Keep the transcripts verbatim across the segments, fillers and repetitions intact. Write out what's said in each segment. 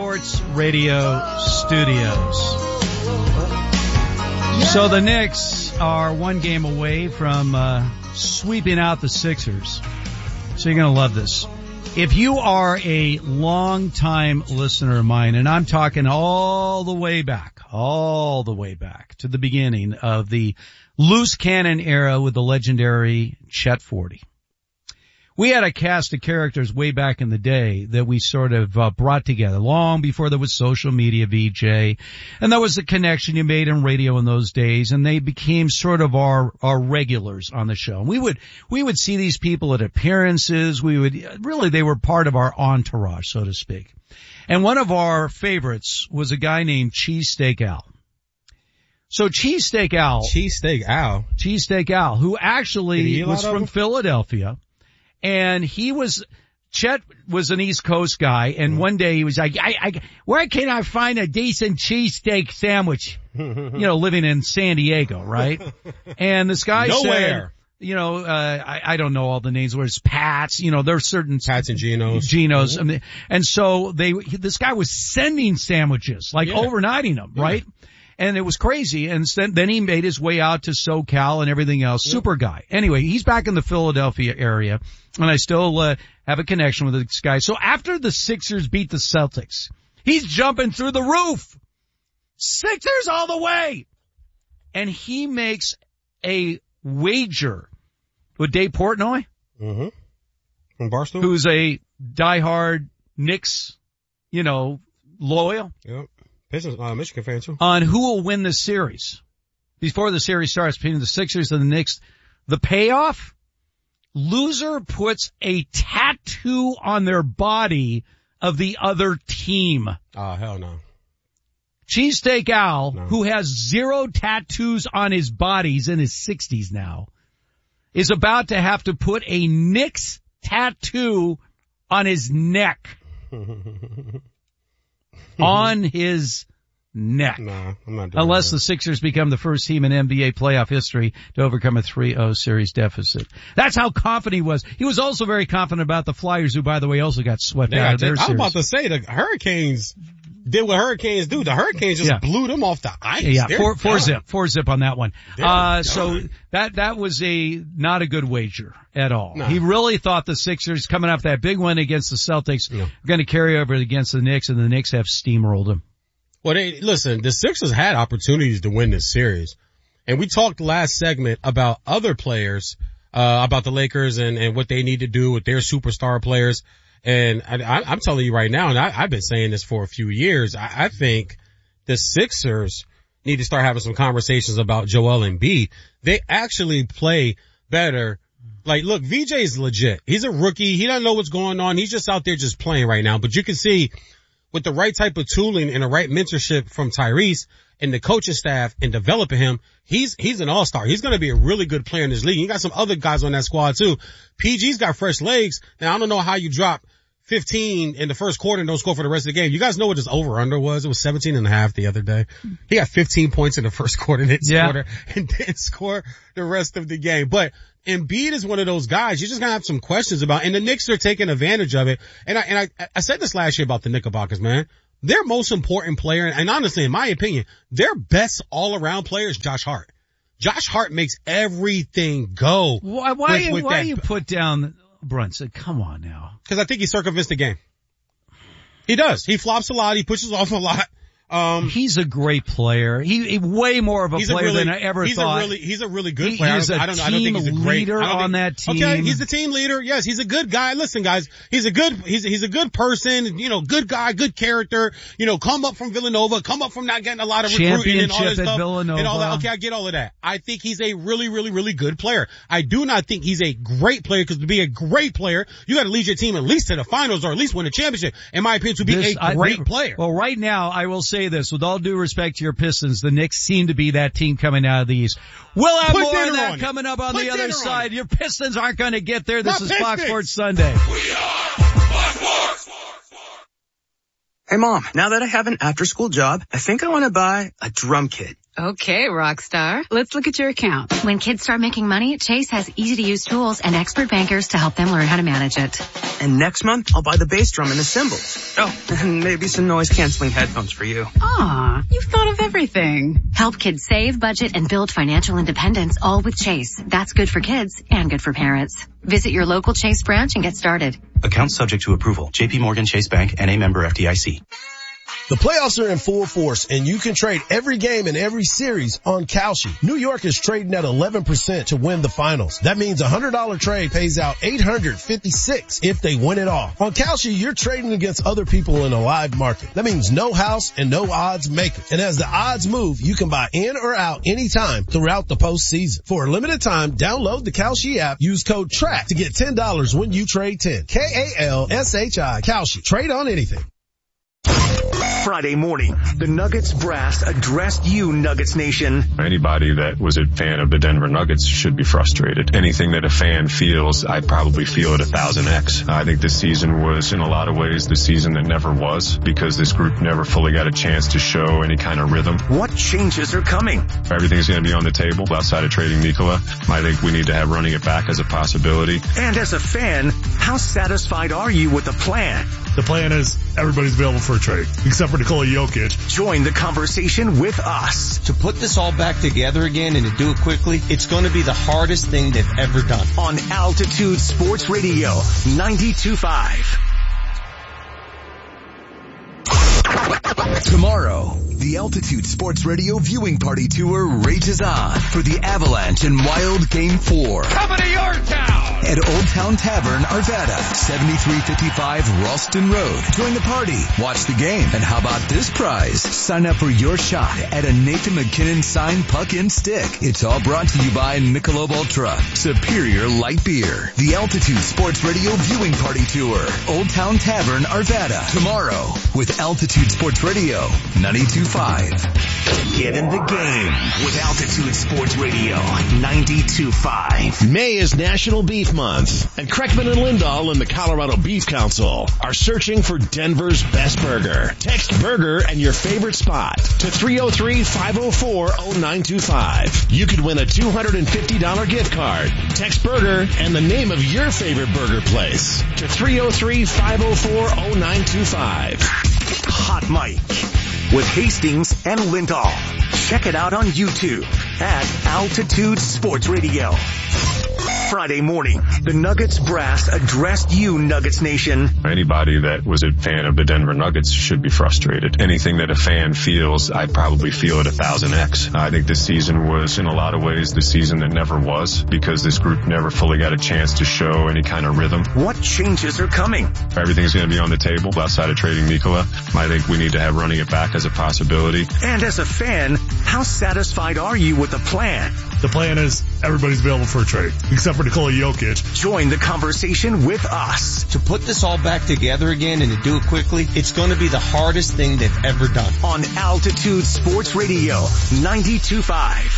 Sports Radio studios. So the Knicks are one game away from uh, sweeping out the Sixers. So you're going to love this. If you are a long-time listener of mine, and I'm talking all the way back, all the way back to the beginning of the loose cannon era with the legendary Chet Forty. We had a cast of characters way back in the day that we sort of uh, brought together long before there was social media, V J. And that was the connection you made in radio in those days, and they became sort of our, our regulars on the show. We would, we would see these people at appearances. We would, really, they were part of our entourage, so to speak. And one of our favorites was a guy named Cheesesteak Al. So Cheesesteak Al. Cheesesteak Al. Cheesesteak Al, who actually was from Philadelphia. And he was, Chet was an East Coast guy, and one day he was like, I, I, where can I find a decent cheesesteak sandwich? You know, living in San Diego, right? And this guy Nowhere. said, you know, uh, I, I don't know all the names, where's Pat's, you know, there's certain. Pat's and Geno's. Geno's. I mean, and so they, this guy was sending sandwiches, like yeah. overnighting them, right? Yeah. And it was crazy. And then he made his way out to SoCal and everything else. Yep. Super guy. Anyway, he's back in the Philadelphia area, and I still uh, have a connection with this guy. So after the Sixers beat the Celtics, he's jumping through the roof. Sixers all the way. And he makes a wager with Dave Portnoy, mm-hmm. from Barstool, who's a diehard Knicks, you know, loyal. Yep. Uh, Michigan fan too. On who will win this series. Before the series starts between the Sixers and the Knicks, the payoff, loser puts a tattoo on their body of the other team. Oh, uh, hell no. Cheesesteak Al, no. who has zero tattoos on his body, he's in his sixties now, is about to have to put a Knicks tattoo on his neck. On his neck. No, I'm not doing Unless that. the Sixers become the first team in N B A playoff history to overcome a three oh series deficit. That's how confident he was. He was also very confident about the Flyers, who, by the way, also got swept they out got of their I was series. about to say, the Hurricanes did what Hurricanes do. The Hurricanes just yeah. blew them off the ice. Yeah, They're four, four done. zip, four zip on that one. They're Uh, done. so that, that was a, not a good wager at all. No. He really thought the Sixers, coming off that big win against the Celtics, Yeah. were going to carry over against the Knicks, and the Knicks have steamrolled him. Well, they, listen, the Sixers had opportunities to win this series. And we talked last segment about other players, uh, about the Lakers and, and what they need to do with their superstar players. And I, I, I'm telling you right now, and I, I've been saying this for a few years, I, I think the Sixers need to start having some conversations about Joel Embiid. They actually play better. Like, look, V J is legit. He's a rookie. He doesn't know what's going on. He's just out there just playing right now. But you can see, with the right type of tooling and the right mentorship from Tyrese and the coaching staff and developing him, he's, he's an all-star. He's going to be a really good player in this league. You got some other guys on that squad too. P G's got fresh legs. Now, I don't know how you drop fifteen in the first quarter and don't score for the rest of the game. You guys know what his over-under was? It was seventeen and a half the other day. He got fifteen points in the first quarter, didn't yeah. score, and didn't score the rest of the game. But Embiid is one of those guys you're just gonna have some questions about, and the Knicks are taking advantage of it. And I, and I, I said this last year about the Knickerbockers, man. Their most important player, and honestly, in my opinion, their best all-around player is Josh Hart. Josh Hart makes everything go. Why, why, with, with why that, you put down Brunson? Come on now. Because I think he circumvents the game. He does. He flops a lot. He pushes off a lot. Um, he's a great player. He, he way more of a player a really, than I ever he's thought. A really, he's a really good he, player. He's a I don't, team I don't think he's a great leader I don't on think, that team. Okay, he's the team leader. Yes, he's a good guy. Listen, guys, he's a good, he's, he's a good person. You know, good guy, good character. You know, come up from Villanova, come up from not getting a lot of recruiting and all that stuff. Villanova. And all that. Okay, I get all of that. I think he's a really, really, really good player. I do not think he's a great player, because to be a great player, you got to lead your team at least to the finals or at least win a championship. In my opinion, to be this, a great I, player. Well, right now, I will say this with all due respect to your Pistons. The Knicks seem to be that team coming out of the East. We'll have Put more of that on coming up on Put the other side. Your Pistons aren't going to get there. This Not is Fox Pistons. Sports Sunday. We are Fox Sports. Hey Mom, now that I have an after-school job, I think I want to buy a drum kit. Okay, rock star. Let's look at your account. When kids start making money, Chase has easy-to-use tools and expert bankers to help them learn how to manage it. And next month, I'll buy the bass drum and the cymbals. Oh, and maybe some noise-canceling headphones for you. Aw, you've thought of everything. Help kids save, budget, and build financial independence, all with Chase. That's good for kids and good for parents. Visit your local Chase branch and get started. Account subject to approval. J P Morgan Chase Bank and a member F D I C. The playoffs are in full force, and you can trade every game in every series on Kalshi. New York is trading at eleven percent to win the finals. That means a one hundred dollars trade pays out eight hundred fifty-six dollars if they win it all. On Kalshi, you're trading against other people in a live market. That means no house and no odds maker. And as the odds move, you can buy in or out anytime throughout the postseason. For a limited time, download the Kalshi app. Use code TRACK to get ten dollars when you trade ten. K A L S H I. Kalshi. Trade on anything. Friday morning, the Nuggets brass addressed you, Nuggets Nation. Anybody that was a fan of the Denver Nuggets should be frustrated. Anything that a fan feels, I probably feel at a thousand X. I think this season was, in a lot of ways, the season that never was, because this group never fully got a chance to show any kind of rhythm. What changes are coming? Everything's going to be on the table outside of trading Nikola. I think we need to have running it back as a possibility. And as a fan, how satisfied are you with the plan? The plan is everybody's available for a trade, except for Nikola Jokic. Join the conversation with us. To put this all back together again and to do it quickly, it's going to be the hardest thing they've ever done. On Altitude Sports Radio, ninety-two point five. Tomorrow, the Altitude Sports Radio viewing party tour rages on for the Avalanche and Wild Game four. Coming to your town! At Old Town Tavern, Arvada, seventy-three fifty-five Ralston Road. Join the party, watch the game, and how about this prize? Sign up for your shot at a Nathan McKinnon signed puck and stick. It's all brought to you by Michelob Ultra, Superior Light Beer. The Altitude Sports Radio viewing party tour, Old Town Tavern, Arvada. Tomorrow, with Altitude Sports Radio, ninety-two point five. Get in the game with Altitude Sports Radio, ninety-two point five. May is National Beef Month, and Kreckman and Lindahl and the Colorado Beef Council are searching for Denver's best burger. Text burger and your favorite spot to three oh three, five oh four, oh nine two five. You could win a two hundred fifty dollars gift card. Text burger and the name of your favorite burger place to three oh three, five oh four, oh nine two five. Hot Mic with Hastings and Lindahl. Check it out on YouTube at Altitude Sports Radio. Friday morning, the Nuggets brass addressed you, Nuggets Nation. Anybody that was a fan of the Denver Nuggets should be frustrated. Anything that a fan feels, I probably feel at a thousand X. I think this season was, in a lot of ways, the season that never was, because this group never fully got a chance to show any kind of rhythm. What changes are coming? Everything's going to be on the table outside of trading Nikola. I think we need to have running it back as a possibility. And as a fan, how satisfied are you with the plan? The plan is everybody's available for a trade, except for Nikola Jokic. Join the conversation with us. To put this all back together again and to do it quickly, it's going to be the hardest thing they've ever done. On Altitude Sports Radio, ninety-two point five.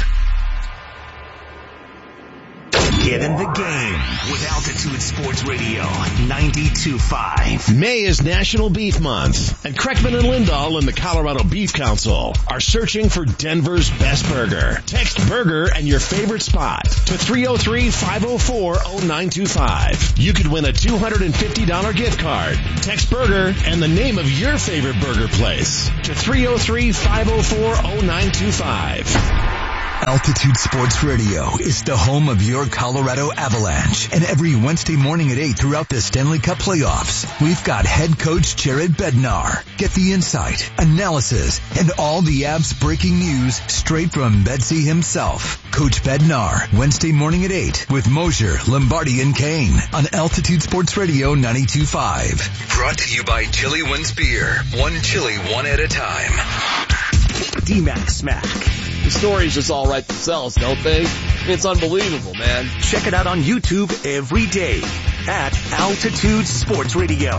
Get in the game with Altitude Sports Radio, ninety-two point five. May is National Beef Month, and Kreckman and Lindahl and the Colorado Beef Council are searching for Denver's best burger. Text burger and your favorite spot to three oh three, five oh four, oh nine two five. You could win a two hundred fifty dollars gift card. Text burger and the name of your favorite burger place to three oh three, five oh four, oh nine two five. Altitude Sports Radio is the home of your Colorado Avalanche. And every Wednesday morning at eight throughout the Stanley Cup playoffs, we've got head coach Jared Bednar. Get the insight, analysis, and all the Avs breaking news straight from Betsy himself. Coach Bednar, Wednesday morning at eight with Mosier, Lombardi, and Kane on Altitude Sports Radio ninety-two point five. Brought to you by Chili Wins Beer. One chili, one at a time. D-Mac Smack. The stories just all write themselves, don't they? It's unbelievable, man. Check it out on YouTube every day at Altitude Sports Radio.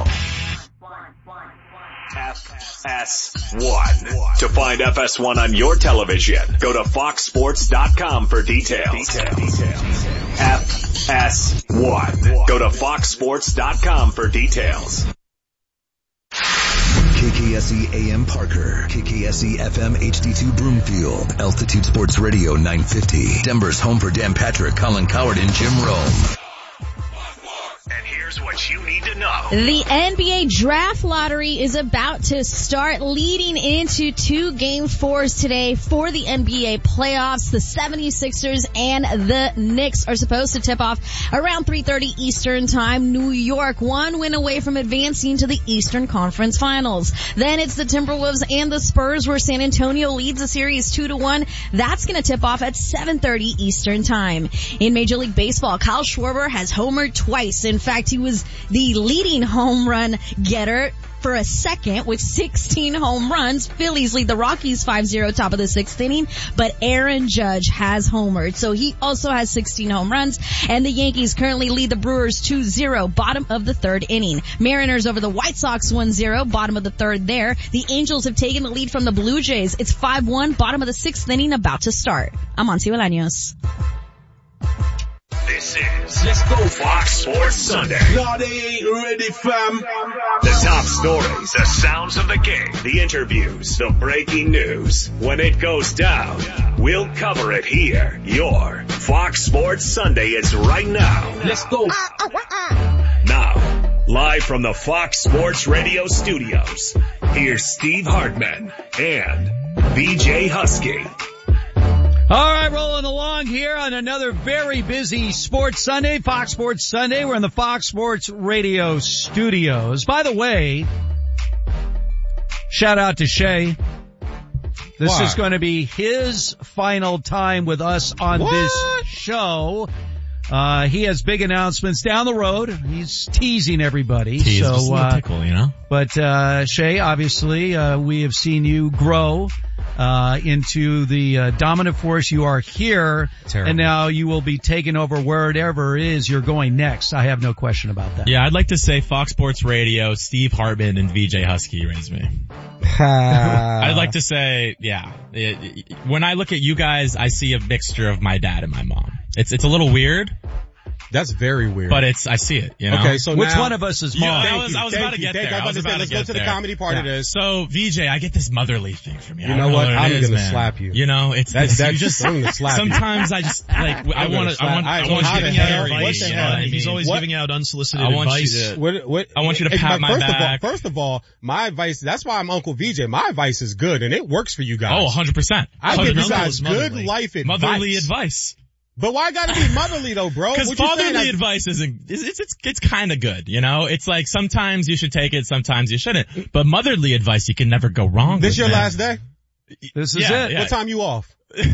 F S one. To find F S one on your television, go to fox sports dot com for details. F S one. Go to fox sports dot com for details. K K S E A M Parker, K K S E F M H D two Broomfield, Altitude Sports Radio nine fifty, Denver's home for Dan Patrick, Colin Coward, and Jim Rome. And here's what you need to know. The N B A draft lottery is about to start, leading into two game fours today for the N B A playoffs. The seventy-sixers and the Knicks are supposed to tip off around three thirty Eastern time. New York one win away from advancing to the Eastern Conference Finals. Then it's the Timberwolves and the Spurs, where San Antonio leads the series two to one. That's going to tip off at seven thirty Eastern time. In Major League Baseball, Kyle Schwarber has homered twice. In fact, he was the leading home run getter for a second with sixteen home runs. Phillies lead the Rockies five zero top of the sixth inning, but Aaron Judge has homered, so he also has sixteen home runs. And the Yankees currently lead the Brewers two zero bottom of the third inning. Mariners over the White Sox one zero bottom of the third there. The Angels have taken the lead from the Blue Jays. It's five one bottom of the sixth inning, about to start. I'm Monty Bolaños. This is Let's Go Fox Sports Sunday. No, they ain't ready, fam. The top stories, the sounds of the game, the interviews, the breaking news. When it goes down, we'll cover it here. Your Fox Sports Sunday is right now. Let's go. Now, live from the Fox Sports Radio studios, here's Steve Hartman and V J Husky. All right, rolling along here on another very busy Sports Sunday, Fox Sports Sunday. We're in the Fox Sports Radio studios. By the way, shout out to Shay. This Why? is going to be his final time with us on What? this show. Uh, he has big announcements down the road. He's teasing everybody. Tease, so, just a little uh, tickle, you know? But, uh, Shay, obviously, uh, we have seen you grow, uh, into the, uh, dominant force you are here. Terrible. And now you will be taking over wherever it is you're going next. I have no question about that. Yeah, I'd like to say Fox Sports Radio, Steve Hartman, and V J Husky raised me. I'd like to say, yeah, it, it, when I look at you guys, I see a mixture of my dad and my mom. It's, it's a little weird. That's very weird. But it's, I see it, you know? Okay, so Which now, one of us is mom? Yeah, I was, I was about to get there. I was about to Let's get go to the there. comedy part yeah. of this. So, V J, I get this motherly thing from you. You I know don't what? know what I'm it is, gonna man. slap you. You know, it's, That's, this, that's you just, I'm gonna slap sometimes you. I just, like, I I'm want to, slap- I want, I- I want how you to the pat hell- your what face, the you know hell? what I mean? He's always What? giving out unsolicited I want advice. you to, What, what, I want you to hey, pat my first back. Of all, first of all, my advice, that's why I'm Uncle V J. My advice is good and it works for you guys. Oh, one hundred percent. I give you Motherly guys is good motherly. life advice. Motherly advice. But why gotta be motherly though, bro? Because What you saying? fatherly I- advice isn't, it's, it's, it's, it's kinda good, you know? It's like sometimes you should take it, sometimes you shouldn't. But motherly advice, you can never go wrong This with, your man. last day? This is Yeah, it. yeah. What time you off?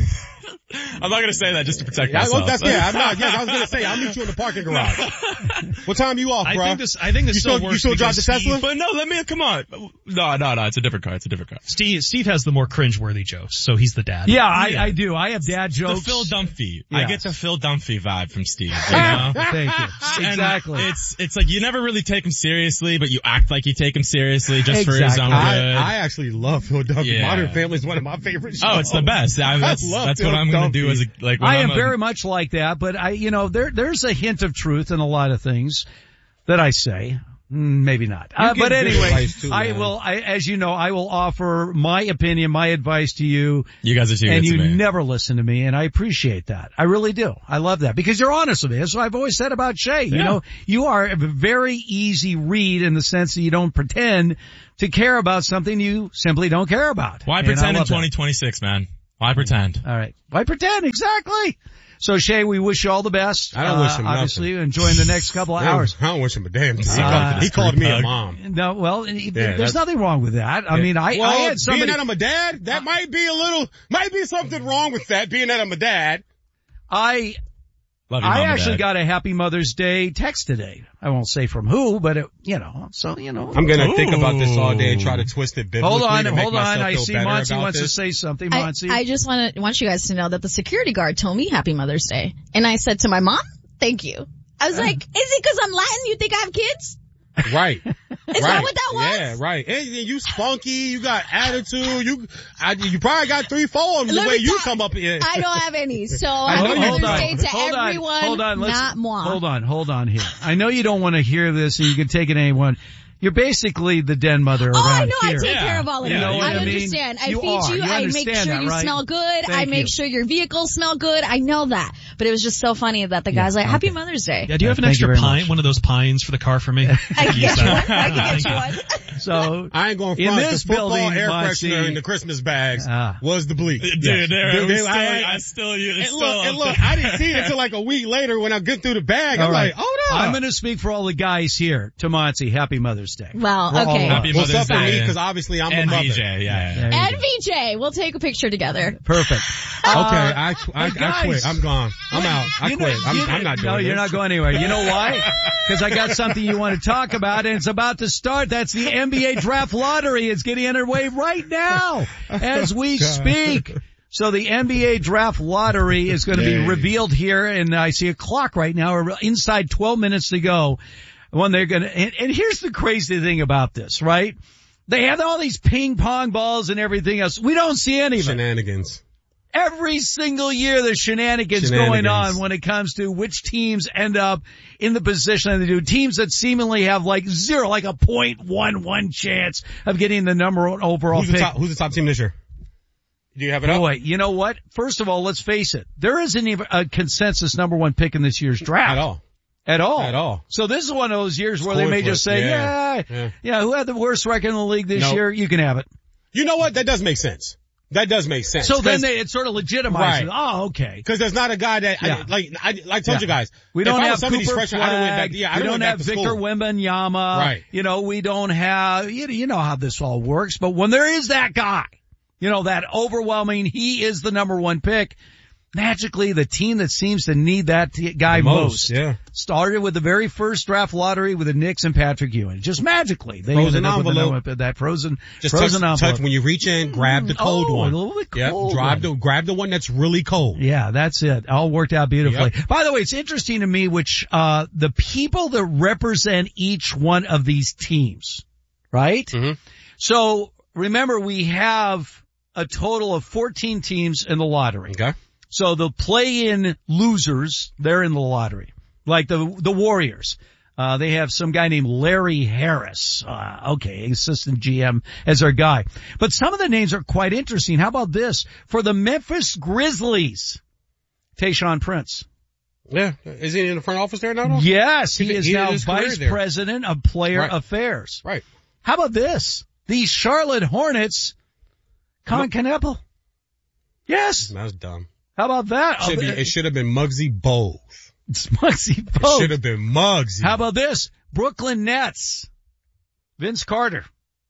I'm not gonna say that just to protect Yeah, myself. that's, yeah, I'm not, yes, I was gonna say, I'll meet you in the parking garage. What time you off, I bro? think this, I think this You still, still- works you still drive because the Tesla? Steve, But no, let me, come on. No, no, no, it's a different car, it's a different car. Steve, Steve has the more cringeworthy jokes, so he's the dad. Yeah, I, I do. I have dad jokes. The Phil Dunphy. Yeah. I get the Phil Dunphy vibe from Steve, you know? Thank you. And Exactly. It's, it's like you never really take him seriously, but you act like you take him seriously just for his Exactly. own good. I, I actually love Phil Dunphy. Yeah. Modern Family is one of my favorite shows. Oh, it's the best. I, that's love that's Phil what I'm going to Dunphy. do as a, like, when I I'm am a, very much like that, but I, you know, there, there's a hint of truth in a lot of things that I say. Mm, Maybe not. Uh, give but good anyway, advice too, I man. will, I, as you know, I will offer my opinion, my advice to you. You guys are too and good you to me. never listen to me, and I appreciate that. I really do. I love that because you're honest with me. That's what I've always said about Shay. You Yeah. know, you are a very easy read in the sense that you don't pretend to care about something you simply don't care about. Why And I pretend in love that. twenty twenty-six, man? Why pretend? All right. Why pretend? Exactly. So Shay, we wish you all the best. I don't wish him uh, Obviously, nothing. enjoying the next couple of I don't- hours. I don't wish him a damn thing. He Uh, called, he called me a hug. mom. No, well, he- Yeah, there's that's- nothing wrong with that. I mean, I, well, I had somebody. being that I'm a dad, that might be a little, might be something wrong with that, being that I'm a dad. I, Love you, I Mom and actually Dad. got a Happy Mother's Day text today. I won't say from who, but it, you know, so, you know. I'm gonna think about this all day and try to twist it biblically Hold on, to make hold on. myself I feel see better Monty about wants this. to say something. I, Monty. I just want to want you guys to know that the security guard told me Happy Mother's Day, and I said to my mom, "Thank you." I was like, "Is it because I'm Latin? You think I have kids?" Right. Is right. that what that was? Yeah, right. And you spunky, you got attitude, you, I, you probably got three, four of them the Let way me you talk- come up here. I don't have any, so I Happy know you Mother's don't. Day to hold on, everyone, hold on, let's, not moi. Hold on, hold on here. I know you don't want to hear this and you can take it anyone. You're basically the den mother around Oh, I know. here. I take yeah. care of all of you you. know I I mean? understand. I you feed are. you. you I make sure that, you right? smell good. Thank I make you. sure your vehicles smell good. I know that. But it was just so funny that the guy's yeah, like, Happy okay. Mother's Day. Yeah, do you have an Thank extra you very pine, much. one of those pines for the car for me? I can get you one. I can get you one. So I ain't going in front. this The football building, air Muncie, freshener in the Christmas bags Ah. was the bleak. Dude, Yes. there, They- it was they- still, I- I, still, it's And still look, and up look, there. I didn't see it until like a week later when I get through the bag. I'm all right. like, hold up. I'm going to speak for all the guys here. To Monty, Happy Mother's Day. Well, We're all okay. up. Happy Well, Mother's except for me, Day. because obviously I'm and a mother. V J, yeah, yeah. There you And go. V J, we'll take a picture together. Perfect. Okay, Uh, I, I, hey, I guys. quit. I'm gone. I'm out. I You know- quit. I'm, you know- I'm not doing No, it. you're not going anywhere. You know why? Because I got something you want to talk about, and it's about to start. That's the N B A Draft Lottery. It's getting underway right now as we speak. So the N B A Draft Lottery is going to be Yay. revealed here, and I see a clock right now. We're inside twelve minutes to go. When they're going to, and, and here's the crazy thing about this, right? They have all these ping pong balls and everything else. We don't see any of it. Shenanigans. Every single year there's shenanigans, Shenanigans. going on when it comes to which teams end up in the position that they do. Teams that seemingly have like zero, like a point one one chance of getting the number one overall Who's the pick. top, who's the top team this year? Do you have it up? Boy, you know what? First of all, let's face it. There isn't even a consensus number one pick in this year's draft. At all. At all. At all. So this is one of those years where Coin they may flip, just say, yeah. yeah, Yeah. yeah, who had the worst record in the league this Nope. year? You can have it. You know what? That does make sense. That does make sense. So then 'Cause- they, it sort of legitimizes. Right. Oh, okay. Cause there's not a guy that, Yeah. I, like, I, like I told Yeah. you guys. We if don't I was have some of these Cooper freshmen, I'd have went back, Flagg. yeah, I'd we have don't went back have to Victor school. Wembanyama. Right. You know, we don't have, you you know how this all works, but when there is that guy, you know, that overwhelming, he is the number one pick. Magically, the team that seems to need that t- guy The most, most, yeah. started with the very first draft lottery with the Knicks and Patrick Ewing. Just magically, they Frozen ended up with the envelope. number, that frozen, Just frozen touch, envelope. touch when you reach in, grab the cold Oh, one. a little bit Yep, cold grab one. the, grab the one that's really cold. Yeah, that's it. All worked out beautifully. Yep. By the way, it's interesting to me which, uh, the people that represent each one of these teams, right? Mm-hmm. So remember, we have a total of fourteen teams in the lottery. Okay. So the play-in losers, they're in the lottery. Like the, the Warriors. Uh, they have some guy named Larry Harris. Uh, okay, assistant G M as their guy. But some of the names are quite interesting. How about this? For the Memphis Grizzlies, Tayshaun Prince. Yeah. Is he in the front office there now? though? Yes, he He- is he did now his career vice there. president of player Right. affairs. Right. How about this? The Charlotte Hornets, Con Kneppel. Yes. That's dumb. How about that? Should be, it should have been Muggsy Bogues. It's Muggsy It Bogues. should have been Muggsy. How about this? Brooklyn Nets, Vince Carter.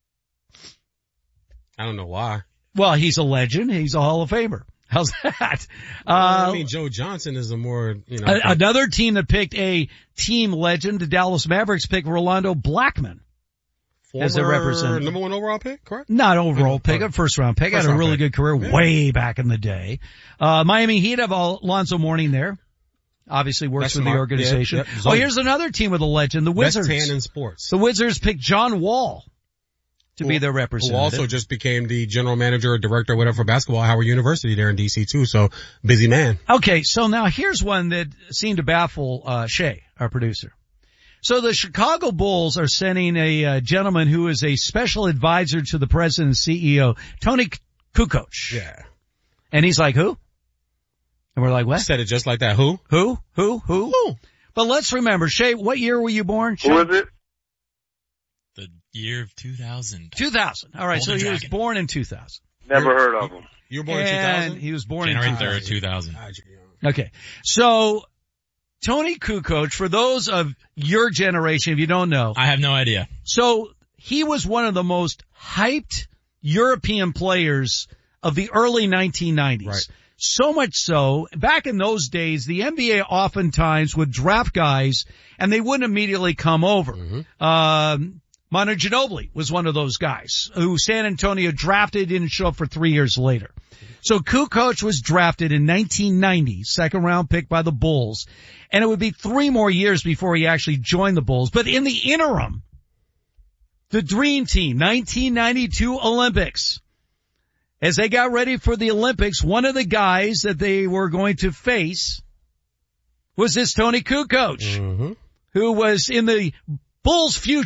I don't know why. Well, he's a legend. He's a Hall of Famer. How's that? Well, Uh, I mean, Joe Johnson is a more, you know. a- another team that picked a team legend, the Dallas Mavericks, picked Rolando Blackman as a former representative. number one overall pick, correct? Not overall pick, a first round pick. First Had a round really pick. good career Yeah. way back in the day. Uh, Miami Heat have Alonzo Mourning there. Obviously works That's with the smart. organization. Yeah, yep. Oh, here's another team with a legend, the Wizards. Best tan in sports. The Wizards picked John Wall to be Who- their Who representative. also just became the general manager or director or whatever for basketball at Howard University there in D C too. So busy man. Okay, so now here's one that seemed to baffle uh Shay, our producer. So the Chicago Bulls are sending a uh, gentleman who is a special advisor to the president and C E O, Tony Kukoc. Yeah. And he's like, who? And we're like, what? Said it just like that. Who? Who? Who? Who? Who? But let's remember, Shay, what year were you born? Shay? Who is it? The year of two thousand. two thousand. All right, so Golden he was Dragon. born in two thousand. Never heard of him. You were born in two And thousand? he was born January in third, two thousand. Okay. So Tony Kukoc, for those of your generation, if you don't know, I have no idea. so he was one of the most hyped European players of the early nineteen nineties. Right. So much so, back in those days, the N B A oftentimes would draft guys and they wouldn't immediately come over. Mm-hmm. Um, Manu Ginobili was one of those guys who San Antonio drafted, didn't show up for three years later. So Kukoc was drafted in nineteen ninety, second round pick by the Bulls, and it would be three more years before he actually joined the Bulls. But in the interim, the Dream Team, nineteen ninety-two Olympics, as they got ready for the Olympics, one of the guys that they were going to face was this Tony Kukoc, Mm-hmm. who was in the Bulls' future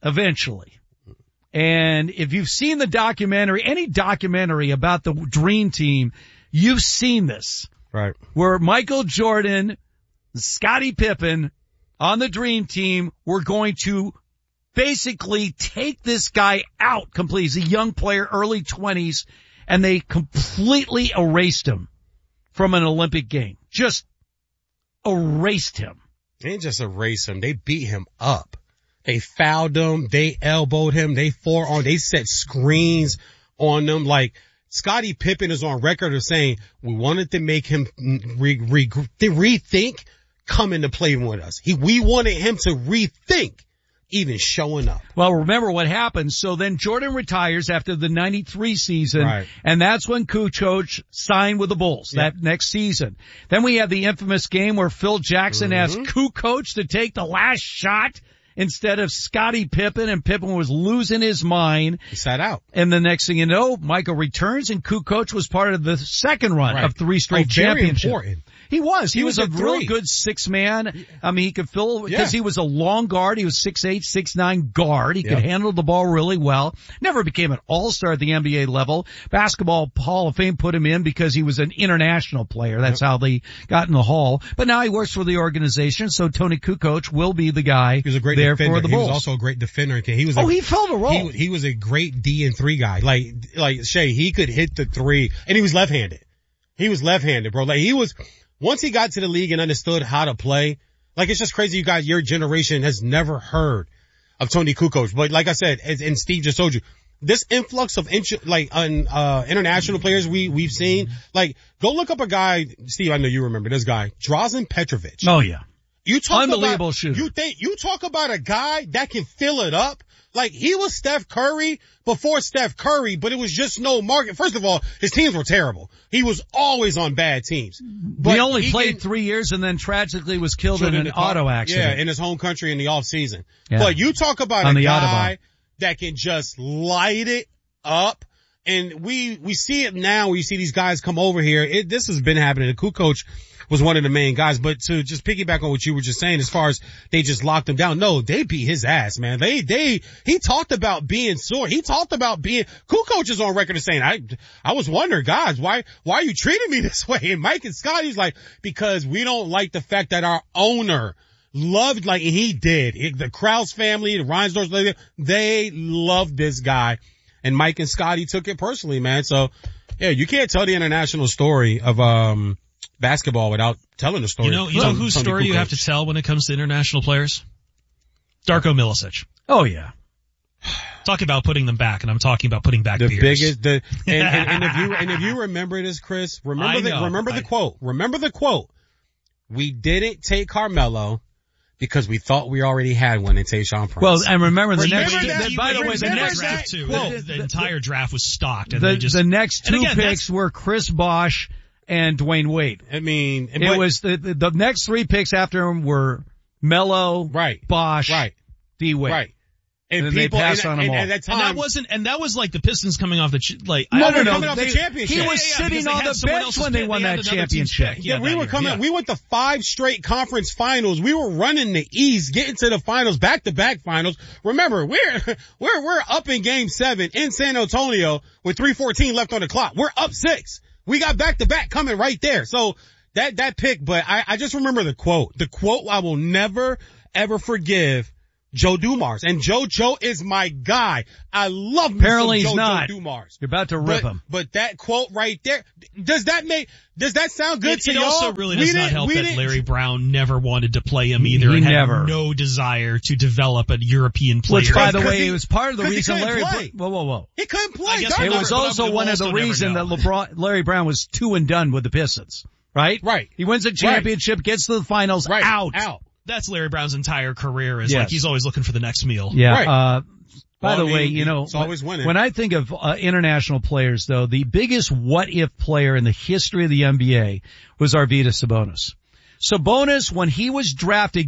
eventually. And if you've seen the documentary, any documentary about the Dream Team, you've seen this. Right. Where Michael Jordan, Scottie Pippen on the Dream Team were going to basically take this guy out completely. He's a young player, early twenties, and they completely erased him from an Olympic game. Just erased him. They didn't just erase him. They beat him up. They fouled him. They elbowed him. They forearmed. They set screens on them. Like, Scottie Pippen is on record of saying, we wanted to make him re, re, rethink coming to play with us. He, we wanted him to rethink even showing up. Well, remember what happened. So then Jordan retires after the ninety-three season, right. And that's when Kukoc signed with the Bulls Yep. that next season. Then we have the infamous game where Phil Jackson Mm-hmm. asked Kukoc to take the last shot instead of Scottie Pippen, and Pippen was losing his mind. He sat out. And the next thing you know, Michael returns, and Kukoc was part of the second run Right. of three straight Oh, very championships. important. He was. He, He was, was a a real three. good six man. I mean, he could fill, because Yeah. he was a long guard. He was six eight, six nine guard. He Yep. could handle the ball really well. Never became an all-star at the N B A level. Basketball Hall of Fame put him in because he was an international player. That's Yep. how they got in the Hall. But now he works for the organization, so Tony Kukoc will be the guy He was a great there defender. for the He Bulls. was also a great defender. He was. Oh, a, he filled a role. He, he was a great D and three guy. Like, like Shay, he could hit the three, and he was left-handed. He was left-handed, bro. Like, he was. Once he got to the league and understood how to play, like, it's just crazy. You guys, your generation has never heard of Tony Kukoc. But like I said, as, and Steve just told you, this influx of inter, like un, uh, international players we we've seen. Like, go look up a guy, Steve. I know you remember this guy, Drazen Petrovic. Oh yeah. You talk Unbelievable about, shooter. You think, you talk about a guy that can fill it up. Like, he was Steph Curry before Steph Curry, but it was just no market. First of all, his teams were terrible. He was always on bad teams. But he only he played can, three years and then tragically was killed, killed in in an the car- auto accident. Yeah, in his home country in the off season. Yeah. But you talk about On a the guy Autobahn. that can just light it up. And we, we see it now. We see these guys come over here. It, this has been happening. The Kukoc was one of the main guys, but to just piggyback on what you were just saying, as far as they just locked him down, no, they beat his ass, man. They, they, he talked about being sore. He talked about being, Kukoc is on record of saying, I, I was wondering, guys, why, why are you treating me this way? And Mike and Scotty's like, because we don't like the fact that our owner loved, like he did. It, the Krause family, the Reinsdorf, they loved this guy. And Mike and Scotty took it personally, man. So, yeah, you can't tell the international story of, um, basketball without telling the story. You know, you know whose story you have to tell when it comes to international players? Darko Milicic. Oh yeah. Talk about putting them back, and I'm talking about putting back The beers. biggest, the, and, and, and if you, and if you remember this, Chris, remember I the, know, remember the I- quote, remember the quote. We didn't take Carmelo because we thought we already had one in Tayshaun Prince. Well, and remember the Remember next, that- by the way, the Remember next, draft too. well, the, the entire draft was stocked, and the, they just the next and two again, picks that's- were Chris Bosh and Dwayne Wade. I mean, It but- was the, the, the next three picks after him were Melo, right, Bosh, right, D Wade. right. And, And then people, they passed and, on them and, all. and at that time, and that wasn't, and that was like the Pistons coming off the ch- like. No, I, no, no. coming off the They- championship. He was Yeah, yeah, yeah, sitting because they on had the someone bench else's when they pick. won They had that another team's championship. pick. Yeah, Yeah, we that were year, coming, yeah. we went to five straight conference finals. We were running the East, getting to the finals, back to back finals. Remember, we're, we're, we're up in game seven in San Antonio with three fourteen left on the clock. We're up six. We got back to back coming right there. So that, that pick, but I, I just remember the quote, the quote I will never ever forgive. Joe Dumars. And Joe Joe is my guy. I love me Apparently some he's Joe not. Joe Dumars. You're about to But, rip him. but that quote right there, does that make, does that sound good It, to it y'all? also really We does not didn't- help we that didn't- Larry Brown never wanted to play him either, He and had never. no desire to develop a European player. Which, by the Because way, he- it was part of the because he reason couldn't Larry. play. Whoa, whoa, whoa! He couldn't play. I guess Darn It we'll was never- also we'll one of also the never reasons know. that LeBron, Larry Brown was two and done with the Pistons. Right? Right. He wins a championship, gets to the finals, Right. out. Out. That's Larry Brown's entire career. Is Yes. like he's always looking for the next meal. Yeah. Right. Uh, by Well, the I way, mean, you know, it's always winning. when I think of uh, international players, though, the biggest what-if player in the history of the N B A was Arvydas Sabonis. Sabonis, when he was drafted,